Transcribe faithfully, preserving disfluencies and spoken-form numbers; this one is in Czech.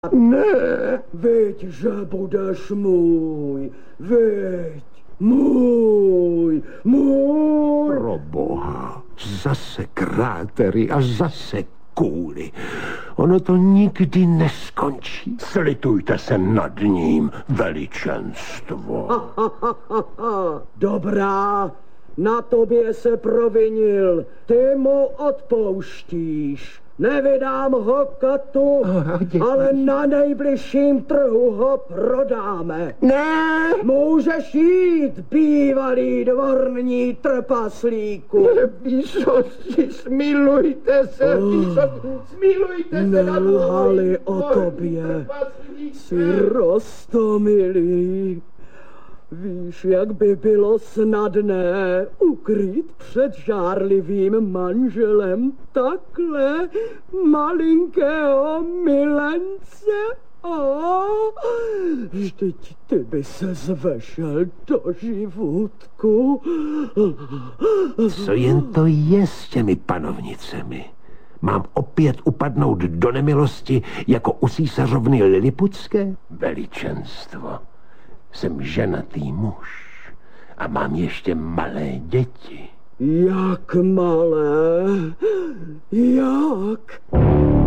Ne, viď, že budeš můj, viď, můj, můj. Pro boha, zase krátery a zase kůly. Ono to nikdy neskončí. Slitujte se nad ním, veličenstvo. Ha, ha, ha, ha, ha. Dobrá, na tobě se provinil, ty mu odpouštíš. Nevydám ho katu, ale na nejbližším trhu ho prodáme. Ne! Můžeš jít, bývalý dvorní trpaslíku. Výsosti, smilujte se, Oh, výsosti, smilujte se na nelhali o tobě, jsi roztomilý. Víš, jak by bylo snadné ukrýt před žárlivým manželem takhle malinkého milence? Oh, vždyť ty by se zvešel do živůtku. Co jen to je s těmi panovnicemi? Mám opět upadnout do nemilosti jako u císařovny Liliputské? Veličenstvo. Jsem ženatý muž a mám ještě malé děti. Jak malé? Jak?